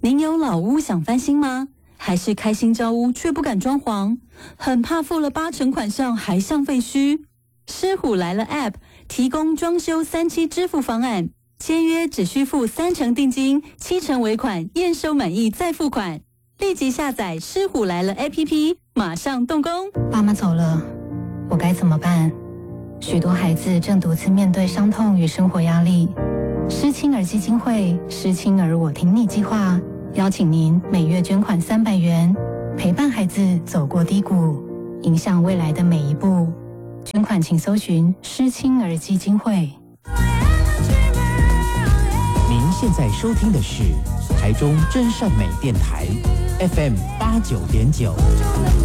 您有老屋想翻新吗？还是开新交屋却不敢装潢？很怕付了80%款项还像废墟？狮虎来了 App 提供装修3期支付方案，签约只需付30%定金，7成尾款，验收满意再付款。立即下载狮虎来了 APP， 马上动工。 爸妈走了，我该怎么办？许多孩子正独自面对伤痛与生活压力。失亲儿基金会失亲儿我挺你计划邀请您每月捐款300元，陪伴孩子走过低谷，影响未来的每一步。捐款请搜寻失亲儿基金会。 您现在收听的是台中真善美电台 FM 89.9。